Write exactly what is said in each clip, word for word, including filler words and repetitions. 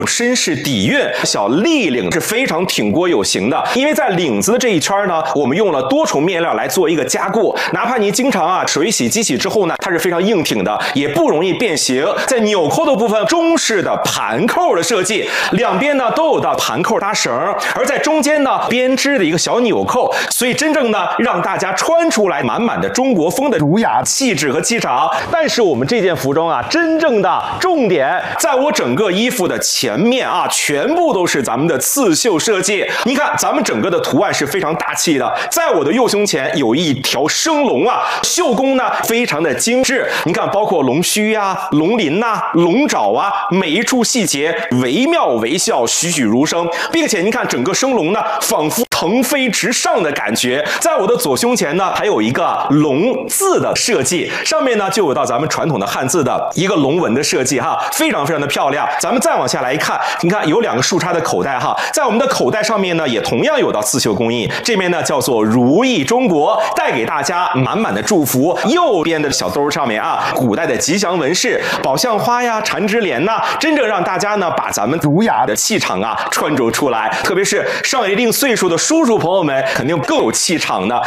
绅士底蕴，小立领是非常挺锅有型的。因为在领子的这一圈呢，我们用了多重面料来做一个加固，哪怕你经常啊水洗机洗之后呢，它是非常硬挺的，也不容易变形。在纽扣的部分，中式的盘扣的设计，两边呢都有的盘扣搭绳，而在中间呢编织的一个小纽扣，所以真正呢让大家穿出来满满的中国风的儒雅气质和气场。但是我们这件服装啊，真正的重点在我整个衣服的前面啊，全部都是咱们的刺绣设计。你看，咱们整个的图案是非常大气的，在我的右胸前有一条生龙啊，绣工呢非常的精致。你看，包括龙须呀、啊、龙鳞呐、啊、龙爪啊，每一处细节惟妙惟肖，栩栩如生，并且你看整个生龙呢，仿佛腾飞直上的感觉。在我的左胸前呢，还有一个龙字的设计，上面呢就有到咱们传统的汉字的一个龙纹的设计哈，非常非常的漂亮。咱们再往下来一看，你看有两个竖插的口袋哈，在我们的口袋上面呢，也同样有到刺绣工艺，这边呢叫做如意中国，带给大家满满的祝福。右边的小兜上面啊，古代的吉祥纹饰，宝相花呀、缠枝莲呐，真正让大家呢把咱们儒雅的气场啊穿着出来。特别是上一定岁数的叔叔朋友们，肯定更有气场的。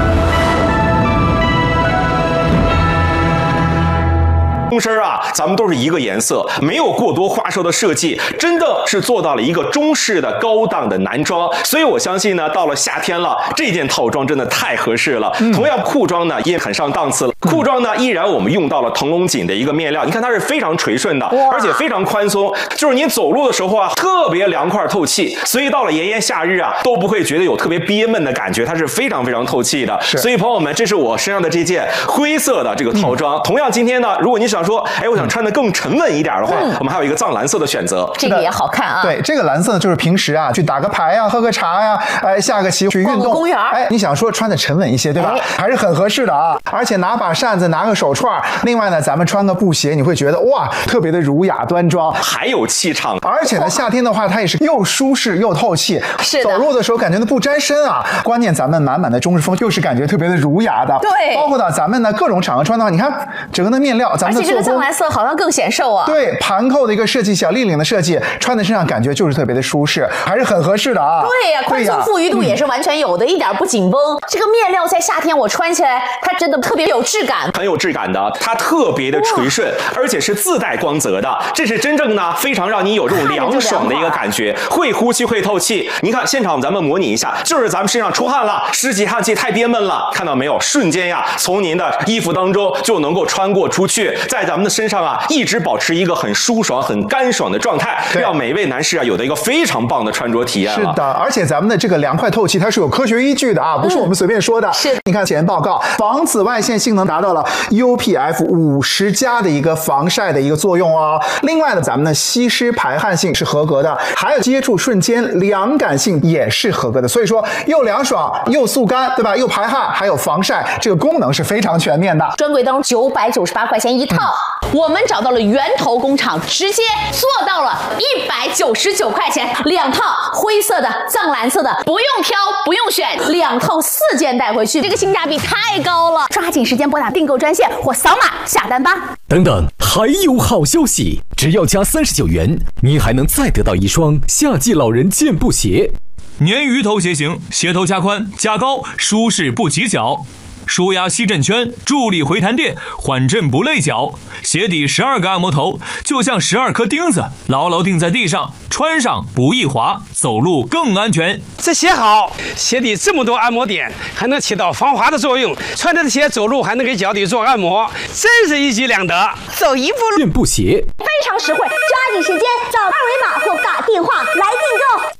通身啊，咱们都是一个颜色，没有过多花哨的设计，真的是做到了一个中式的高档的男装。所以我相信呢，到了夏天了，这件套装真的太合适了。嗯、同样，裤装呢也很上档次了。裤装呢，依然我们用到了腾龙锦的一个面料，你看它是非常垂顺的，而且非常宽松，就是您走路的时候啊，特别凉快透气。所以到了炎炎夏日啊，都不会觉得有特别憋闷的感觉，它是非常非常透气的。所以朋友们，这是我身上的这件灰色的这个套装。嗯、同样，今天呢，如果你想说，哎，我想穿的更沉稳一点的话，嗯、我们还有一个藏蓝色的选择， 这个也好看啊。 对，这个蓝色呢，就是平时啊去打个牌呀、啊、喝个茶呀、啊，哎，下个棋去运动， 公园， 哎，你想说穿的沉稳一些，对吧？哎、还是很合适的啊。而且拿把扇子，拿个手串，另外呢，咱们穿个布鞋，你会觉得哇，特别的儒雅端庄， 还有气场。 而且呢，夏天的话，它也是又舒适又透气， 是的， 走路的时候感觉都不沾身啊。关键咱们满满的中式风，又是感觉特别的儒雅的。 对， 包括到咱们呢各种场合穿的话，你看整个的面料，咱们的做工，而且这个藏蓝色好像更显瘦啊。 对，盘扣的一个设计，小立领的设计，穿在身上感觉就是特别的舒适，还是很合适的啊。 对呀、啊，宽松富裕度也是完全有的，嗯、一点不紧绷。这个面料在夏天我穿起来，它真的特别有质感， 很有质感的，它特别的垂顺，而且是自带光泽的，这是真正呢非常让你有这种凉爽的一个感觉，会呼吸会透气。你看现场咱们模拟一下，就是咱们身上出汗了，湿气汗气太憋闷了，看到没有？瞬间呀，从您的衣服当中就能够穿过出去，在咱们的身上啊一直保持一个很舒爽、很干爽的状态，让每位男士啊有的一个非常棒的穿着体验了。 是的，而且咱们的这个凉快透气，它是有科学依据的啊，不是我们随便说的。 嗯、是， 你看前报告，防紫外线性能达到了 U P F 五十 加的一个防晒的一个作用哦。另外呢，咱们的吸湿排汗性是合格的，还有接触瞬间凉感性也是合格的。所以说，又凉爽又速干，对吧？又排汗，还有防晒，这个功能是非常全面的。 专柜当中九百九十八块钱一套。嗯，我们找到了源头工厂，直接做到了一百九十九块钱，两套灰色的、藏蓝色的，不用挑，不用选，两套四件带回去，这个性价比太高了！抓紧时间拨打订购专线或扫码下单吧。 等等，还有好消息！只要加三十九元，你还能再得到一双夏季老人健步鞋。 鲶鱼头鞋型，鞋头加宽加高，舒适不挤脚。舒压吸震圈，助力回弹垫，缓震不累脚。鞋底十二个按摩头，就像十二颗钉子，牢牢钉在地上，穿上不易滑，走路更安全。 这鞋好，鞋底这么多按摩点，还能起到防滑的作用。穿着鞋走路还能给脚底做按摩，真是一举两得。走一步路健步鞋非常实惠，抓紧时间找二维码或打电话来订购。